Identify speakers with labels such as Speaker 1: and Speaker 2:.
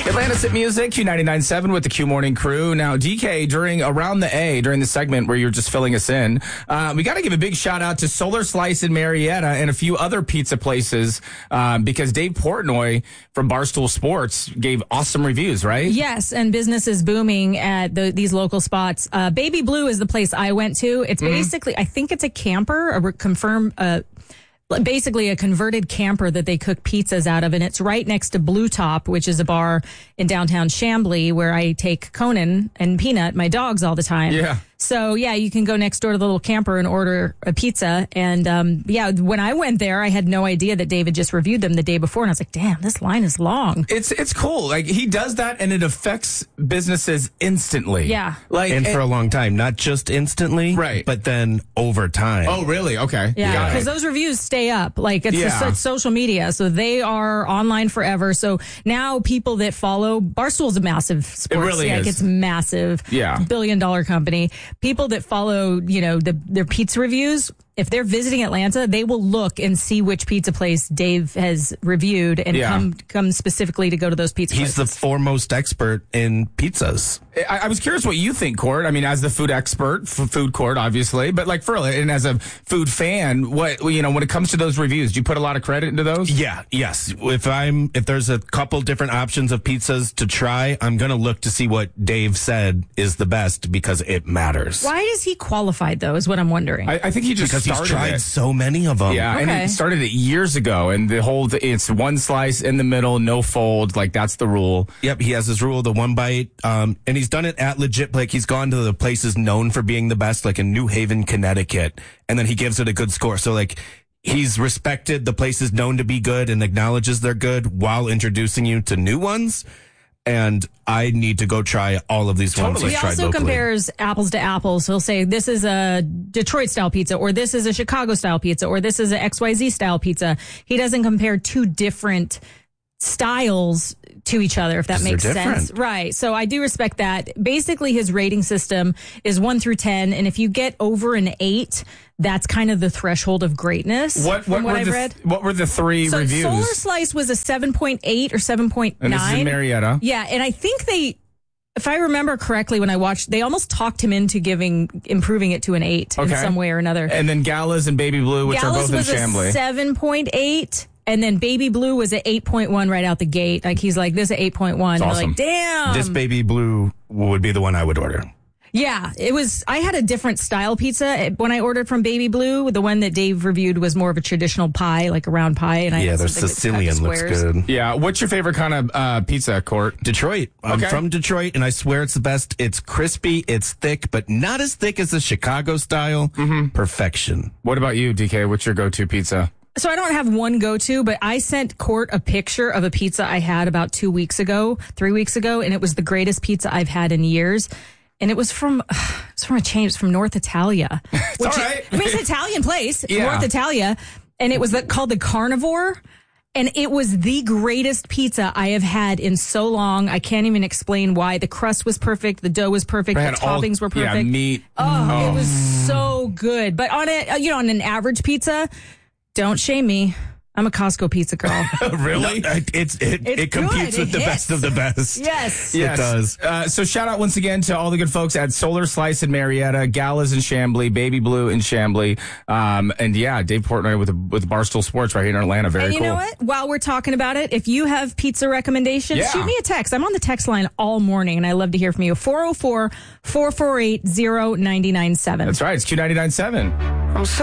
Speaker 1: Atlantis at Music, Q99.7 with the Q Morning Crew. Now, DK, during Around the A, during the segment where you're just filling us in, we got to give a big shout out to Solar Slice in Marietta and a few other pizza places because Dave Portnoy from Barstool Sports gave awesome reviews, right?
Speaker 2: Yes, and business is booming at these local spots. Baby Blue is the place I went to. It's basically, I think it's a camper, basically a converted camper that they cook pizzas out of, and it's right next to Blue Top, which is a bar in downtown Chamblee where I take Conan and Peanut, my dogs, all the time.
Speaker 1: Yeah.
Speaker 2: So, yeah, you can go next door to the little camper and order a pizza. And, when I went there, I had no idea that David just reviewed them the day before. And I was like, damn, this line is long.
Speaker 1: It's cool. Like, he does that, and it affects businesses instantly.
Speaker 2: Yeah.
Speaker 3: And for a long time. Not just instantly,
Speaker 1: right,
Speaker 3: but then over time.
Speaker 1: Oh, really? Okay.
Speaker 2: Yeah, because those reviews stay up. Like, it's social media, so they are online forever. So now people that follow, Barstool's a massive sports.
Speaker 1: It really is.
Speaker 2: It's massive.
Speaker 1: Yeah.
Speaker 2: Billion-dollar company. People that follow, their pizza reviews, if they're visiting Atlanta, they will look and see which pizza place Dave has reviewed and come specifically to go to those pizza places.
Speaker 3: He's the foremost expert in pizzas.
Speaker 1: I was curious what you think, Court. I mean, as the food expert, food court, obviously, but like and as a food fan, when it comes to those reviews, do you put a lot of credit into those?
Speaker 3: Yeah, yes. If there's a couple different options of pizzas to try, I'm going to look to see what Dave said is the best because it matters.
Speaker 2: Why is he qualified, though, is what I'm wondering.
Speaker 1: I think he just
Speaker 3: because he's tried so many of them.
Speaker 1: Yeah, and he started it years ago, and it's one slice in the middle, no fold, like that's the rule.
Speaker 3: Yep, he has his rule, the one bite, and he's done it at legit, like he's gone to the places known for being the best, like in New Haven, Connecticut, and then he gives it a good score. So like he's respected the places known to be good and acknowledges they're good while introducing you to new ones. And I need to go try all of these ones he's
Speaker 2: He
Speaker 3: tried
Speaker 2: also
Speaker 3: locally.
Speaker 2: compares apples to apples. He'll say, this is a Detroit-style pizza, or this is a Chicago-style pizza, or this is a XYZ-style pizza. He doesn't compare two different styles to each other, if that makes sense. Right. So I do respect that. Basically, his rating system is 1 through 10, and if you get over an 8, that's kind of the threshold of greatness. What I've read.
Speaker 1: What were the three reviews?
Speaker 2: Solar Slice was a 7.8 or 7.9.
Speaker 1: And this is in Marietta.
Speaker 2: Yeah, and I think if I remember correctly, when I watched, they almost talked him into improving it to an 8 in some way or another.
Speaker 1: And then Galas and Baby Blue, which are both in Chamblee.
Speaker 2: Was a 7.8. And then Baby Blue was at 8.1 right out the gate. Like, he's like, this is 8.1.
Speaker 1: Awesome.
Speaker 2: We're like, damn.
Speaker 3: This Baby Blue would be the one I would order.
Speaker 2: Yeah, I had a different style pizza when I ordered from Baby Blue. The one that Dave reviewed was more of a traditional pie, like a round pie. And
Speaker 3: their Sicilian looks good.
Speaker 1: Yeah. What's your favorite kind of pizza, Court?
Speaker 3: Detroit. I'm from Detroit, and I swear it's the best. It's crispy, it's thick, but not as thick as the Chicago style. Perfection.
Speaker 1: What about you, DK? What's your go-to pizza?
Speaker 2: So I don't have one go-to, but I sent Court a picture of a pizza I had about 3 weeks ago, and it was the greatest pizza I've had in years. And it was from North Italia.
Speaker 1: It's all right.
Speaker 2: It's an Italian place,
Speaker 1: Yeah.
Speaker 2: North Italia. And it was called the Carnivore. And it was the greatest pizza I have had in so long. I can't even explain why. The crust was perfect. The dough was perfect. The toppings were perfect.
Speaker 1: Yeah, meat.
Speaker 2: Oh, it was so good. But on an average pizza, don't shame me. I'm a Costco pizza girl.
Speaker 1: Really?
Speaker 3: No, it competes with the best of the best.
Speaker 2: Yes.
Speaker 3: It does.
Speaker 1: So shout out once again to all the good folks at Solar Slice in Marietta, Galas in Chamblee, Baby Blue in Chamblee. And yeah, Dave Portnoy with Barstool Sports right here in Atlanta. Very cool.
Speaker 2: And you know what? While we're talking about it, if you have pizza recommendations, shoot me a text. I'm on the text line all morning, and I love to hear from you. 404-448-0997.
Speaker 1: That's right. It's Q99.7.